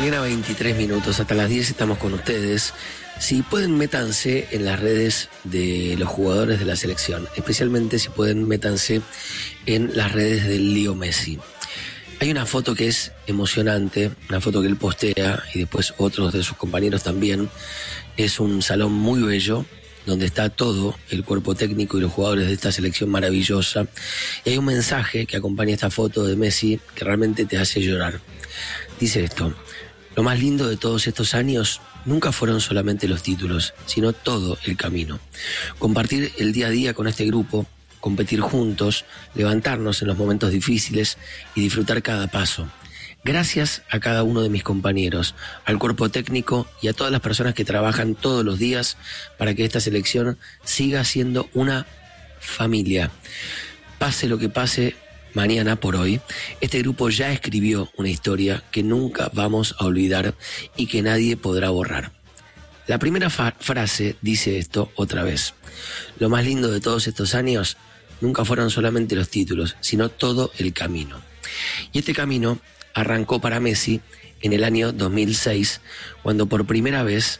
mañana, 23 minutos. Hasta las 10 estamos con ustedes. Si pueden, métanse en las redes de los jugadores de la selección. Especialmente si pueden, métanse en las redes del Lío Messi. Hay una foto que es emocionante, una foto que él postea y después otros de sus compañeros también. Es un salón muy bello, donde está todo el cuerpo técnico y los jugadores de esta selección maravillosa. Y hay un mensaje que acompaña esta foto de Messi que realmente te hace llorar. Dice esto: lo más lindo de todos estos años nunca fueron solamente los títulos, sino todo el camino. Compartir el día a día con este grupo, competir juntos, levantarnos en los momentos difíciles y disfrutar cada paso. Gracias a cada uno de mis compañeros, al cuerpo técnico y a todas las personas que trabajan todos los días para que esta selección siga siendo una familia. Pase lo que pase mañana por hoy, este grupo ya escribió una historia que nunca vamos a olvidar y que nadie podrá borrar. La primera frase dice esto otra vez: lo más lindo de todos estos años nunca fueron solamente los títulos, sino todo el camino. Y este camino arrancó para Messi en el año 2006, cuando por primera vez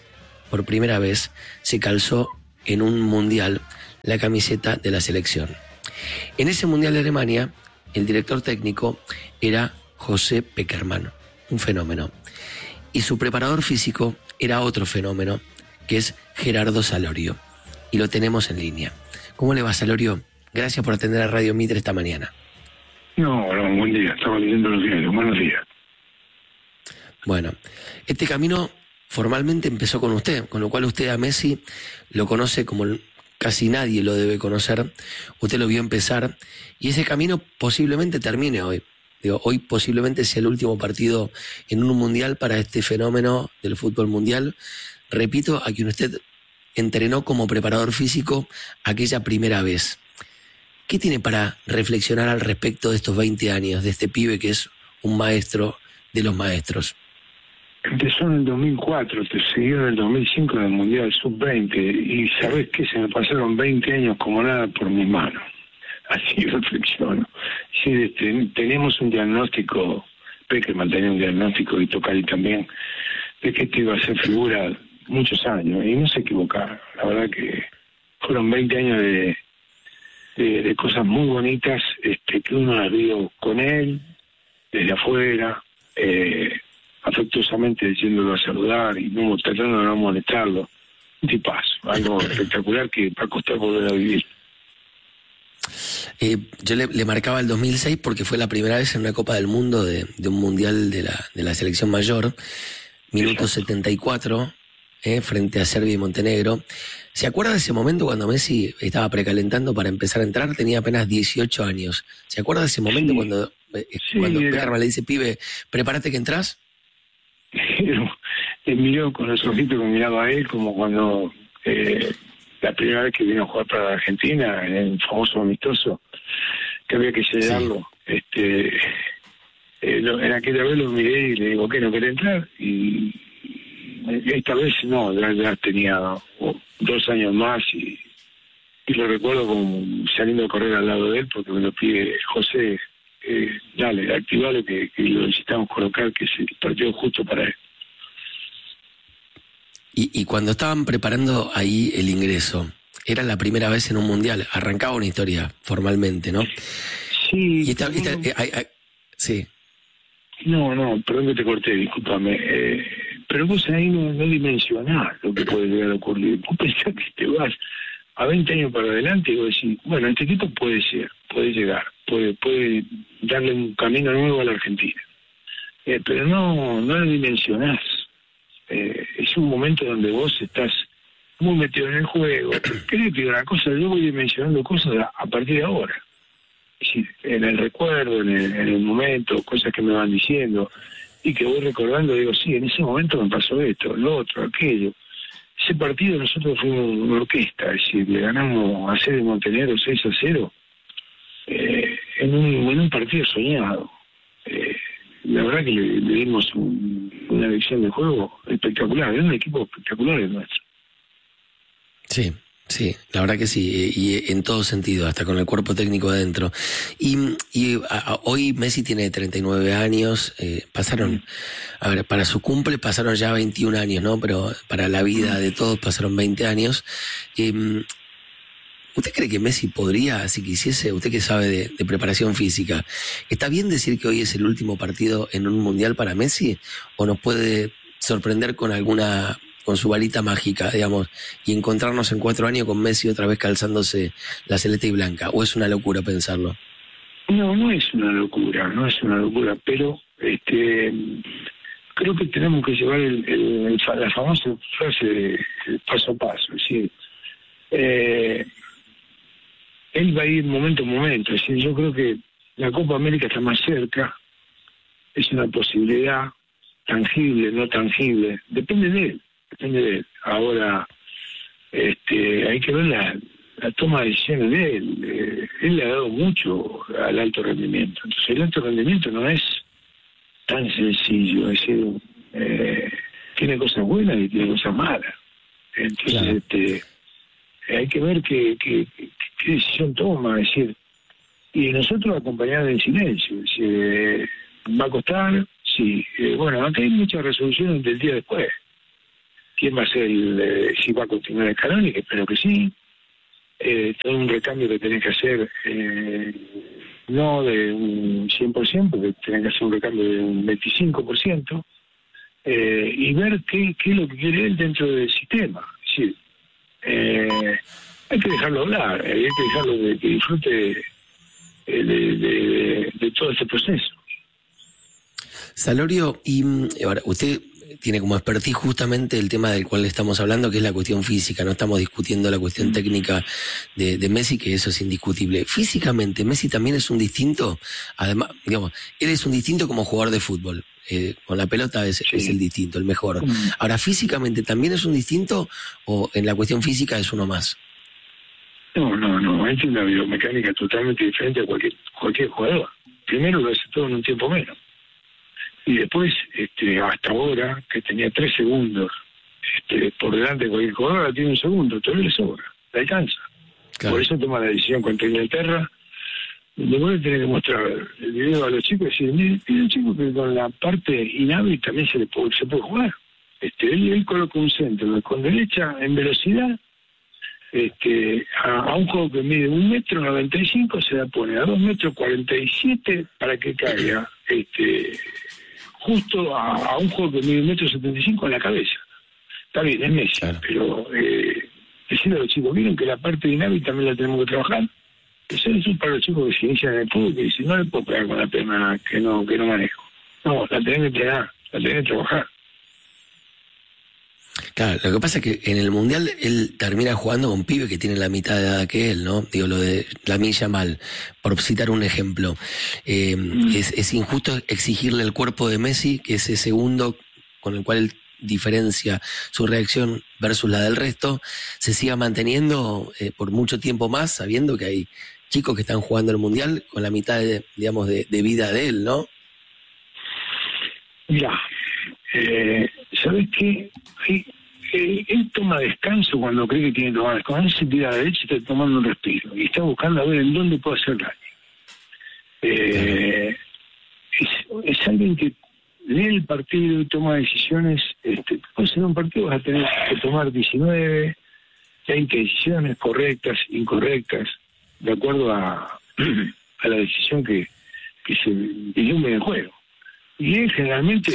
se calzó en un mundial la camiseta de la selección. En ese mundial de Alemania, el director técnico era José Pekerman, un fenómeno. Y su preparador físico era otro fenómeno, que es Gerardo Salorio. Y lo tenemos en línea. ¿Cómo le va, Salorio? Gracias por atender a Radio Mitre esta mañana. No, buen día. Estaba leyendo los diarios. Buenos días. Bueno, este camino formalmente empezó con usted, con lo cual usted a Messi lo conoce como casi nadie lo debe conocer. Usted lo vio empezar y ese camino posiblemente termine hoy. Hoy posiblemente sea el último partido en un mundial para este fenómeno del fútbol mundial. Repito, a quien usted entrenó como preparador físico aquella primera vez. ¿Qué tiene para reflexionar al respecto de estos 20 años, de este pibe que es un maestro de los maestros? Empezó en el 2004, te siguió en el 2005 en el Mundial Sub-20 y ¿sabés qué? Se me pasaron 20 años como nada por mis manos. Así reflexiono. Sí, teníamos un diagnóstico, Pekerman tenía un diagnóstico y Tocali también, de que esto iba a ser figura muchos años y no se equivocaron. La verdad que fueron 20 años de cosas muy bonitas que uno las vio con él, desde afuera, afectuosamente diciéndolo a saludar y no tratando de no molestarlo. Un tipazo, algo espectacular que va a costar volver a vivir. Yo le marcaba el 2006 porque fue la primera vez en una Copa del Mundo de un mundial de la selección mayor, minuto 74, frente a Serbia y Montenegro. ¿Se acuerda de ese momento cuando Messi estaba precalentando para empezar a entrar? Tenía apenas 18 años. ¿Se acuerda de ese momento cuando Pekerman le dice: pibe, prepárate que entrás? Le miró con los ojitos que miraba a él, como cuando la primera vez que vino a jugar para la Argentina, en el famoso amistoso, que había que sellarlo. Sí. En aquella vez lo miré y le digo: ¿qué, no querés entrar? Y esta vez no, ya tenía 2 años más y lo recuerdo como saliendo a correr al lado de él porque me lo pide José, dale, activalo que lo necesitamos colocar, que es el partido justo para él. Y cuando estaban preparando ahí el ingreso, era la primera vez en un mundial, arrancaba una historia formalmente, ¿no? Sí. Y sí. No, perdón que te corté, discúlpame. Pero vos ahí no dimensionás lo que puede llegar a ocurrir. Vos pensás que te vas a 20 años para adelante y vos decís, bueno, este tipo puede llegar, puede darle un camino nuevo a la Argentina. Pero no lo dimensionás. Es un momento donde vos estás muy metido en el juego. Creo que una cosa, yo voy dimensionando cosas a partir de ahora. Es decir, en el recuerdo, en el momento, cosas que me van diciendo y que voy recordando, digo, sí, en ese momento me pasó esto, lo otro, aquello. Ese partido nosotros fuimos una orquesta, es decir, le ganamos a Serbia y Montenegro 6-0 en un partido soñado. La verdad que le dimos una visión de juego espectacular, era un equipo espectacular el nuestro. Sí, Sí, la verdad que sí, y en todo sentido, hasta con el cuerpo técnico adentro. Hoy Messi tiene 39 años, pasaron, a ver, para su cumple pasaron ya 21 años, ¿no? Pero para la vida de todos pasaron 20 años. ¿Usted cree que Messi podría, si quisiese, usted que sabe de preparación física, está bien decir que hoy es el último partido en un mundial para Messi? ¿O nos puede sorprender con su varita mágica, digamos, y encontrarnos en 4 años con Messi otra vez calzándose la celeste y blanca? ¿O es una locura pensarlo? No, no es una locura, pero creo que tenemos que llevar la famosa frase de paso a paso, es decir, él va a ir momento a momento, es decir, yo creo que la Copa América está más cerca, es una posibilidad tangible, no tangible, depende de él. Ahora, hay que ver la toma de decisiones de él. Él le ha dado mucho al alto rendimiento. Entonces, el alto rendimiento no es tan sencillo. Es decir, tiene cosas buenas y tiene cosas malas. Entonces, claro, hay que ver qué decisión toma. Es decir, y nosotros acompañar en silencio. Es decir, ¿va a costar? Sí. Bueno, acá hay muchas resoluciones del día después. ¿Quién va a ser si va a continuar Scaloni? Que espero que sí. Todo un recambio que tenés que hacer, no de un 100%, porque tenés que hacer un recambio de un 25%, y ver qué es lo que quiere él dentro del sistema. Es decir, hay que dejarlo hablar, hay que dejarlo que disfrute de todo este proceso. Salorio, y ahora, usted tiene como expertise justamente el tema del cual estamos hablando, que es la cuestión física. No estamos discutiendo la cuestión técnica de Messi, que eso es indiscutible. Físicamente, Messi también es un distinto, además, digamos, él es un distinto como jugador de fútbol. Con la pelota es el distinto, el mejor. Ahora, físicamente, ¿también es un distinto o en la cuestión física es uno más? No, es una biomecánica totalmente diferente a cualquier jugador. Primero lo hace todo en un tiempo menos. Y después, hasta ahora, que tenía 3 segundos por delante de cualquier jugador, ahora tiene 1 segundo, todavía le sobra, le alcanza. Claro. Por eso toma la decisión contra Inglaterra. Después tiene que mostrar el video a los chicos y decir, mire un chico que con la parte inhábil también se puede jugar. Él coloca un centro con derecha en velocidad, a un juego que mide 1,95 m, se la pone a 2,47 m para que caiga justo a un juego que mide 1,75 m en la cabeza. Está bien, es Messi, claro, pero decirle a los chicos, miren que la parte dinámica también la tenemos que trabajar. Eso es para los chicos que se inician en el fútbol, que dicen, no le puedo pegar con la pierna que no manejo. No, la tenés que entrenar, la tenés que trabajar. Claro, lo que pasa es que en el Mundial él termina jugando con pibe que tiene la mitad de edad que él, ¿no? Digo, lo de Lamine Yamal, por citar un ejemplo. Es injusto exigirle al cuerpo de Messi que ese segundo con el cual él diferencia su reacción versus la del resto se siga manteniendo por mucho tiempo más, sabiendo que hay chicos que están jugando el Mundial con la mitad de vida de él, ¿no? Mira, ¿sabes qué? Él toma descanso cuando cree que tiene que tomar descanso. Cuando él se tira a la derecha, está tomando un respiro y está buscando a ver en dónde puede hacer daño. Es alguien que lee el partido y toma decisiones. Puede ser un partido, vas a tener que tomar 19, 20 decisiones correctas, incorrectas, de acuerdo a la decisión que se ilumine el juego. Y él generalmente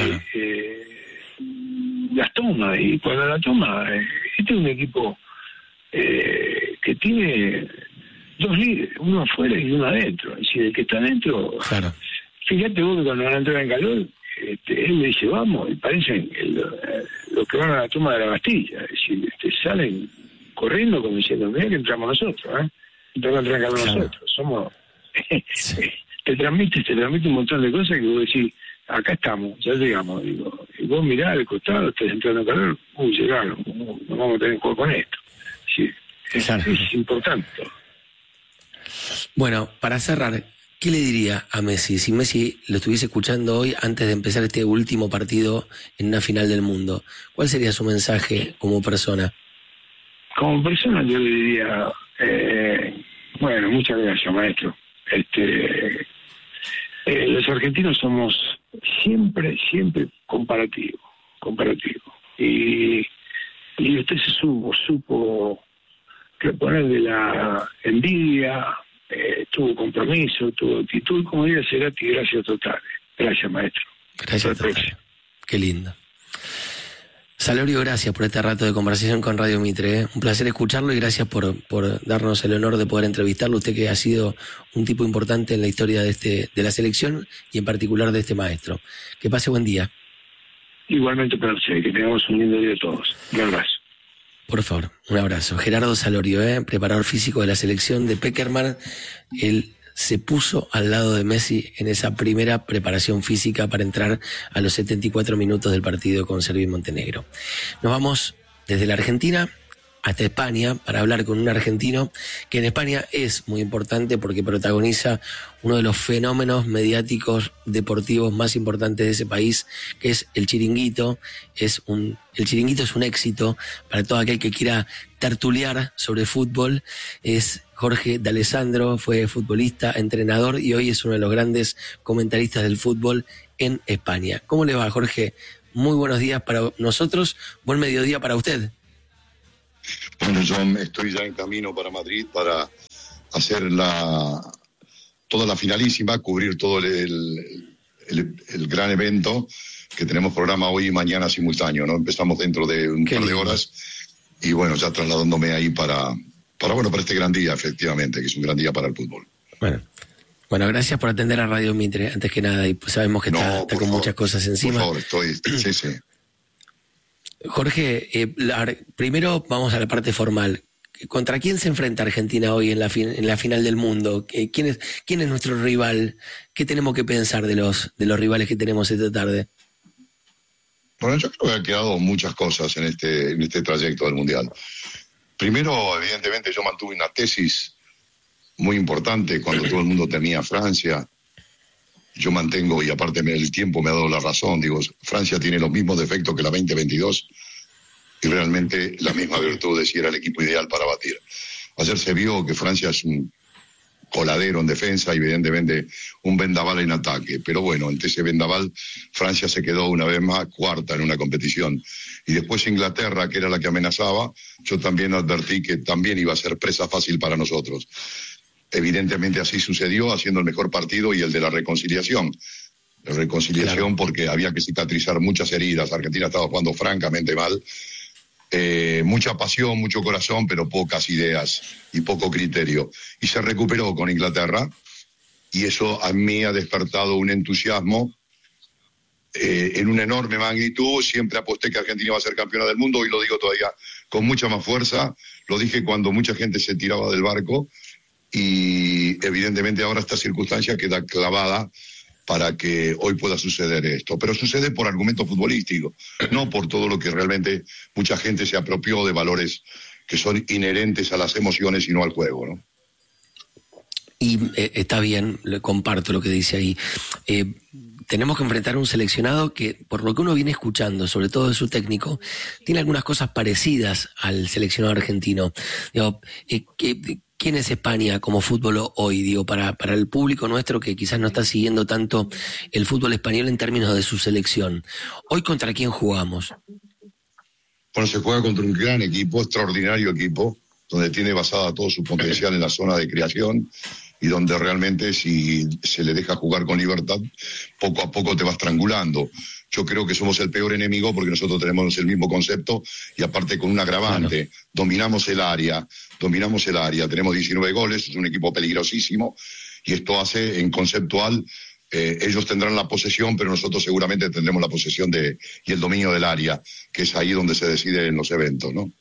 las toma, y cuando la toma, este es un equipo que tiene 2 líderes, uno afuera y uno adentro. Es decir, el que está adentro, claro, fíjate vos que cuando van a entrar en calor, él le dice vamos, y parecen los que van a la toma de la Bastilla, es decir, salen corriendo como diciendo, mira que entramos nosotros, entramos en calor nosotros, somos te transmite un montón de cosas que vos decís, acá estamos, ya llegamos, digo, y vos mirás al costado, estás entrando en calor, llegaron, no vamos a tener que jugar con esto. Sí, es importante. Bueno, para cerrar, ¿qué le diría a Messi si Messi lo estuviese escuchando hoy antes de empezar este último partido en una final del mundo? ¿Cuál sería su mensaje como persona? como persona yo le diría, bueno, muchas gracias, maestro. Los argentinos somos siempre comparativos. Y usted se supo reponer de la envidia, tuvo compromiso, tuvo actitud, como diría Cerati, gracias totales. Gracias, maestro. Gracias totales. Qué lindo. Salorio, gracias por este rato de conversación con Radio Mitre. Un placer escucharlo y gracias por darnos el honor de poder entrevistarlo. Usted que ha sido un tipo importante en la historia de la selección y en particular de este maestro. Que pase buen día. Igualmente para usted, que tengamos un lindo día todos. Un abrazo. Por favor, un abrazo. Gerardo Salorio, preparador físico de la selección de Peckerman. Él se puso al lado de Messi en esa primera preparación física para entrar a los 74 minutos del partido con Serbia y Montenegro. Nos vamos desde la Argentina hasta España para hablar con un argentino que en España es muy importante porque protagoniza uno de los fenómenos mediáticos deportivos más importantes de ese país, que es el Chiringuito. El Chiringuito es un éxito para todo aquel que quiera tertuliar sobre fútbol. Es Jorge D'Alessandro, fue futbolista, entrenador y hoy es uno de los grandes comentaristas del fútbol en España. ¿Cómo le va, Jorge? Muy buenos días para nosotros, buen mediodía para usted. Bueno, yo estoy ya en camino para Madrid para hacer toda la finalísima, cubrir todo el gran evento que tenemos programa hoy y mañana simultáneo, ¿no? Empezamos dentro de un par de horas y bueno, ya trasladándome ahí para este gran día, efectivamente, que es un gran día para el fútbol. Bueno, gracias por atender a Radio Mitre, antes que nada, y pues sabemos que está con muchas cosas encima. Por favor, sí. Jorge, primero vamos a la parte formal. ¿Contra quién se enfrenta Argentina hoy en la final del mundo? ¿Quién es nuestro rival? ¿Qué tenemos que pensar de los rivales que tenemos esta tarde? Bueno, yo creo que han quedado muchas cosas en este trayecto del Mundial. Primero, evidentemente, yo mantuve una tesis muy importante cuando todo el mundo temía a Francia. Yo mantengo, y aparte el tiempo me ha dado la razón, digo, Francia tiene los mismos defectos que la 2022 y realmente la misma virtud de si era el equipo ideal para batir. Ayer se vio que Francia es un coladero en defensa y evidentemente un vendaval en ataque, pero bueno, ante ese vendaval Francia se quedó una vez más cuarta en una competición. Y después Inglaterra, que era la que amenazaba, yo también advertí que también iba a ser presa fácil para nosotros. Evidentemente así sucedió, haciendo el mejor partido y el de la reconciliación. La reconciliación, claro, porque había que cicatrizar muchas heridas. Argentina estaba jugando francamente mal. Mucha pasión, mucho corazón, pero pocas ideas y poco criterio. Y se recuperó con Inglaterra y eso a mí ha despertado un entusiasmo en una enorme magnitud. Siempre aposté que Argentina iba a ser campeona del mundo y lo digo todavía con mucha más fuerza. Lo dije cuando mucha gente se tiraba del barco. Y evidentemente ahora esta circunstancia queda clavada para que hoy pueda suceder esto. Pero sucede por argumentos futbolísticos, no por todo lo que realmente mucha gente se apropió de valores que son inherentes a las emociones y no al juego, ¿no? Y está bien, comparto lo que dice ahí. Tenemos que enfrentar a un seleccionado que, por lo que uno viene escuchando, sobre todo de su técnico, tiene algunas cosas parecidas al seleccionado argentino. Digo, ¿quién es España como fútbol hoy? Digo, para el público nuestro que quizás no está siguiendo tanto el fútbol español en términos de su selección. ¿Hoy contra quién jugamos? Bueno, se juega contra un gran equipo, extraordinario equipo, donde tiene basada todo su potencial en la zona de creación y donde realmente si se le deja jugar con libertad, poco a poco te va estrangulando. Yo creo que somos el peor enemigo porque nosotros tenemos el mismo concepto y aparte con un agravante. Claro. Dominamos el área, tenemos 19 goles, es un equipo peligrosísimo y esto hace en conceptual, ellos tendrán la posesión, pero nosotros seguramente tendremos la posesión y el dominio del área, que es ahí donde se decide en los eventos, ¿no?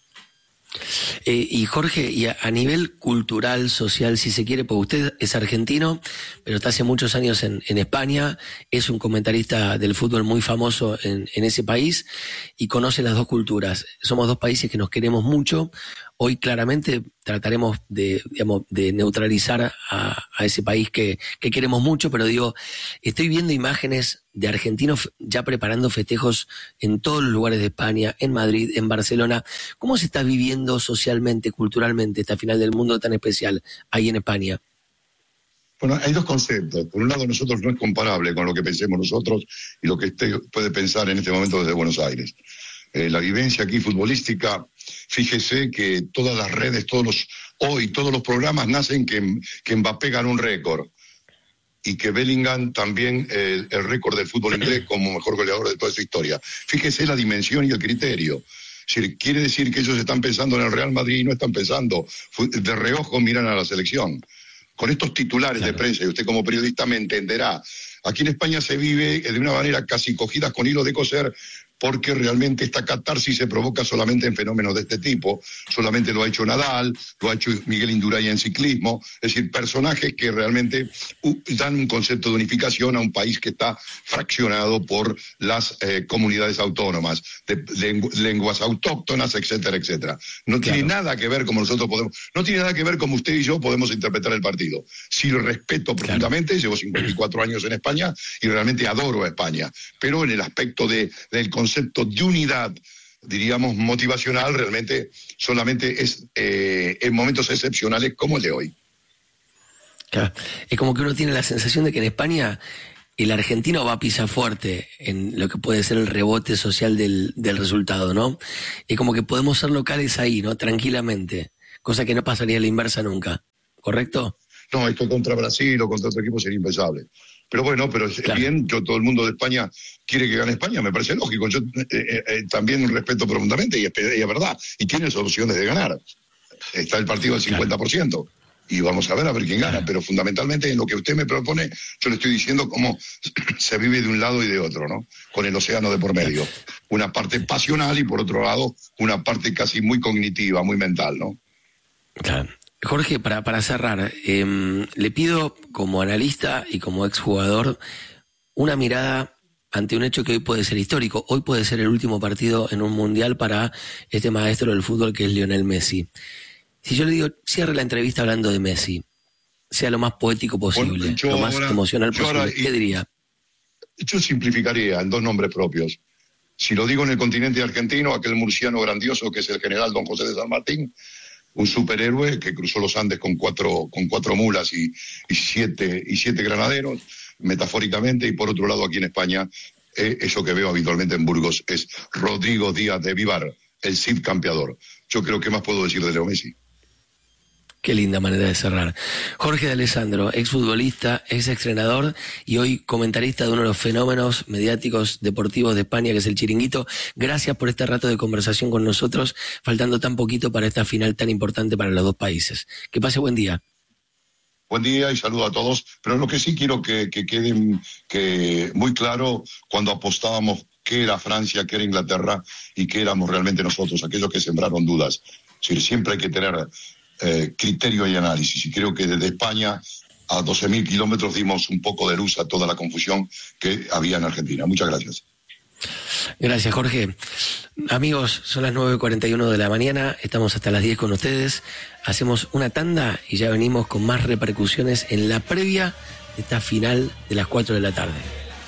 Y Jorge, y a nivel cultural, social, si se quiere, porque usted es argentino, pero está hace muchos años en España, es un comentarista del fútbol muy famoso en ese país y conoce las dos culturas. Somos dos países que nos queremos mucho. Hoy claramente trataremos de neutralizar a ese país que queremos mucho, pero digo, estoy viendo imágenes de argentinos ya preparando festejos en todos los lugares de España, en Madrid, en Barcelona. ¿Cómo se está viviendo socialmente, culturalmente esta final del mundo tan especial ahí en España? Bueno, hay dos conceptos. Por un lado, nosotros no es comparable con lo que pensemos nosotros y lo que usted puede pensar en este momento desde Buenos Aires. La vivencia aquí futbolística, fíjese que todas las redes, todos los programas nacen que Mbappé ganó un récord y que Bellingham también el récord del fútbol inglés como mejor goleador de toda su historia. Fíjese la dimensión y el criterio. Quiere decir que ellos están pensando en el Real Madrid y no están pensando, de reojo miran a la selección. Con estos titulares de prensa, y usted como periodista me entenderá, aquí en España se vive de una manera casi cogidas con hilo de coser, porque realmente esta catarsis se provoca solamente en fenómenos de este tipo. Solamente lo ha hecho Nadal, lo ha hecho Miguel Indurain en ciclismo, es decir, personajes que realmente dan un concepto de unificación a un país que está fraccionado por las comunidades autónomas, de lenguas autóctonas, etcétera, etcétera. No tiene nada que ver como nosotros no tiene nada que ver como usted y yo podemos interpretar el partido. Sí lo respeto profundamente, llevo 54 años en España y realmente adoro a España, pero en el aspecto del concepto de unidad, diríamos, motivacional, realmente solamente es en momentos excepcionales como el de hoy. Claro. Es como que uno tiene la sensación de que en España el argentino va a pisar fuerte en lo que puede ser el rebote social del resultado, ¿no? Es como que podemos ser locales ahí, ¿no? Tranquilamente, cosa que no pasaría a la inversa nunca, ¿correcto? No, esto contra Brasil o contra otro equipo sería impensable. Pero bueno, pero claro. Bien, todo el mundo de España quiere que gane España, me parece lógico. Yo también respeto profundamente y es verdad. Y tiene soluciones de ganar. Está el partido del 50%. Y vamos a ver quién gana. Pero fundamentalmente en lo que usted me propone, yo le estoy diciendo cómo se vive de un lado y de otro, ¿no? Con el océano de por medio. Una parte pasional y por otro lado una parte casi muy cognitiva, muy mental, ¿no? Claro. Jorge, para cerrar, le pido como analista y como exjugador una mirada ante un hecho que hoy puede ser histórico. Hoy puede ser el último partido en un mundial para este maestro del fútbol que es Lionel Messi. Si yo le digo, cierre la entrevista hablando de Messi, sea lo más poético posible, lo más emocional posible, ¿qué diría? Yo simplificaría en dos nombres propios. Si lo digo en el continente argentino, aquel murciano grandioso que es el general Don José de San Martín, un superhéroe que cruzó los Andes con cuatro mulas y siete granaderos, metafóricamente, y por otro lado aquí en España, eso que veo habitualmente en Burgos es Rodrigo Díaz de Vivar, el Cid campeador. Yo creo que más puedo decir de Leo Messi. Qué linda manera de cerrar. Jorge D'Alessandro, exfutbolista, exentrenador y hoy comentarista de uno de los fenómenos mediáticos deportivos de España, que es el Chiringuito. Gracias por este rato de conversación con nosotros, faltando tan poquito para esta final tan importante para los dos países. Que pase buen día. Buen día y saludo a todos. Pero lo que sí quiero que quede muy claro, cuando apostábamos qué era Francia, qué era Inglaterra y qué éramos realmente nosotros, aquellos que sembraron dudas. Es decir, siempre hay que tener criterio y análisis, y creo que desde España a 12.000 kilómetros dimos un poco de luz a toda la confusión que había en Argentina. Muchas gracias. Gracias, Jorge. Amigos, son las 9:41 de la mañana, estamos hasta las 10 con ustedes, hacemos una tanda y ya venimos con más repercusiones en la previa de esta final de las 4 de la tarde.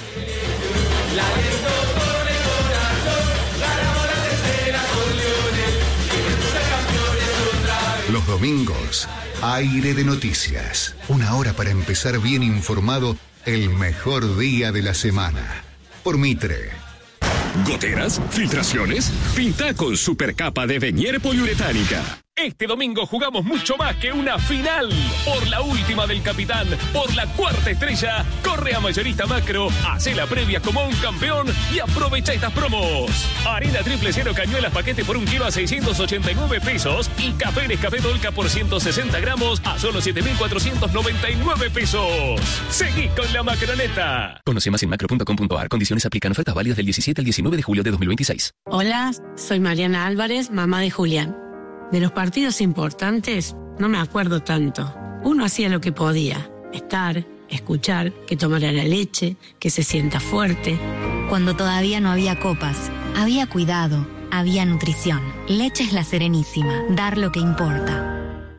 Los domingos, Aire de Noticias. Una hora para empezar bien informado el mejor día de la semana. Por Mitre. ¿Goteras? ¿Filtraciones? Pinta con Supercapa de Venier Poliuretánica. Este domingo jugamos mucho más que una final. Por la última del capitán, por la cuarta estrella, corre a Mayorista Macro, hace la previa como un campeón y aprovecha estas promos. Harina triple cero cañuelas paquete por 1 kilo a 689 pesos y café Nescafé Dolca por 160 gramos a solo 7.499 pesos. Seguí con la macroneta. Conoce más en macro.com.ar. Condiciones aplican. Ofertas válidas del 17 al 19 de julio de 2026. Hola, soy Mariana Álvarez, mamá de Julián. De los partidos importantes no me acuerdo tanto. Uno hacía lo que podía. Estar, escuchar, que tomara la leche, que se sienta fuerte. Cuando todavía no había copas, había cuidado, había nutrición. Leches La Serenísima. Dar lo que importa.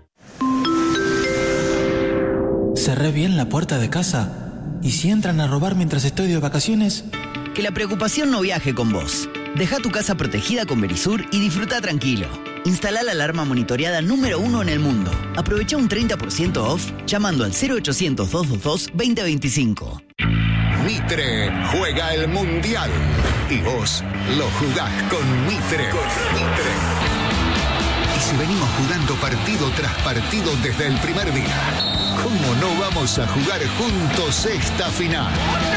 Cerré bien la puerta de casa. ¿Y si entran a robar mientras estoy de vacaciones? Que la preocupación no viaje con vos. Deja tu casa protegida con Verisur y disfruta tranquilo. Instala la alarma monitoreada número 1 en el mundo. Aprovecha un 30% off llamando al 0800-222-2025. Mitre juega el Mundial y vos lo jugás con Mitre. Y si venimos jugando partido tras partido desde el primer día, ¿cómo no vamos a jugar juntos esta final?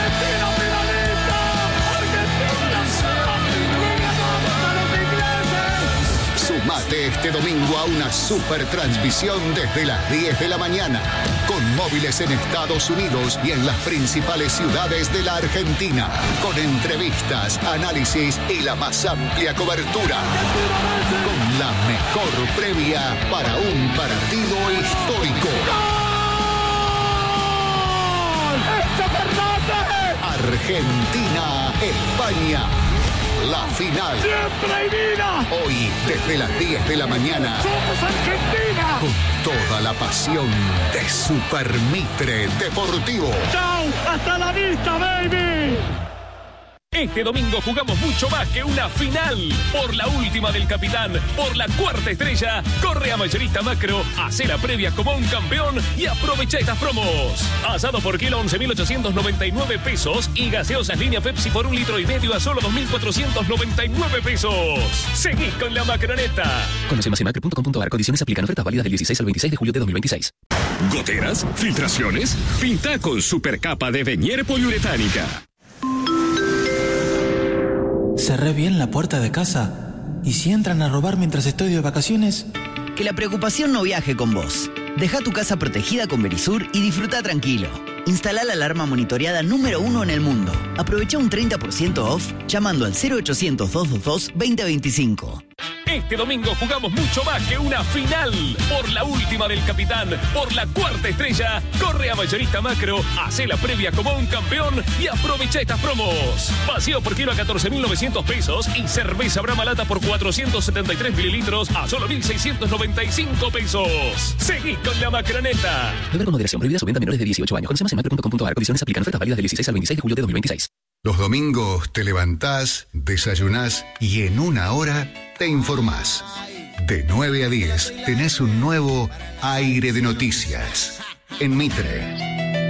Sumate este domingo a una super transmisión desde las 10 de la mañana, con móviles en Estados Unidos y en las principales ciudades de la Argentina, con entrevistas, análisis y la más amplia cobertura, con la mejor previa para un partido histórico. Argentina, España. La final. ¡Siempre hay vida! Hoy, desde las 10 de la mañana. ¡Somos Argentina! Con toda la pasión de Super Mitre Deportivo. ¡Chau! ¡Hasta la vista, baby! Este domingo jugamos mucho más que una final. Por la última del capitán, por la cuarta estrella, corre a Mayorista Macro, hace la previa como un campeón y aprovecha estas promos. Asado por kilo 11.899 pesos y gaseosas línea Pepsi por 1,5 litros a solo 2.499 pesos. Seguís con la Macroneta. Conoce más en macro.com.ar. Condiciones aplican. Ofertas válidas del 16 al 26 de julio de 2026. ¿Goteras? ¿Filtraciones? Pinta con supercapa de Venier poliuretánica. Cerré bien la puerta de casa. ¿Y si entran a robar mientras estoy de vacaciones? Que la preocupación no viaje con vos. Deja tu casa protegida con Verisur y disfruta tranquilo. Instala la alarma monitoreada número 1 en el mundo. Aprovecha un 30% off llamando al 0800-222-2025. Este domingo jugamos mucho más que una final. Por la última del capitán, por la cuarta estrella, corre a Mayorista Macro, hace la previa como un campeón y aprovecha estas promos. Vacío por kilo a 14.900 pesos y cerveza Brahma Lata por 473 mililitros a solo 1.695 pesos. Seguís con la Macroneta. Beber con moderación. Prohibida su venta a menores de 18 años. Conoce más en macro.com.ar. Condiciones aplican. Ofertas válidas del 16 al 26 de julio de 2026. Los domingos te levantás, desayunás y en una hora te informás. De 9 a 10 tenés un nuevo aire de noticias en Mitre.